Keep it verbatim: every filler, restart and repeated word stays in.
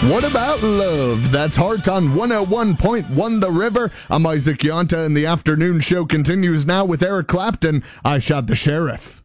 What about love? That's Heart on one oh one point one The River. I'm Isaac Yonta, and the afternoon show continues now with Eric Clapton. I Shot the Sheriff.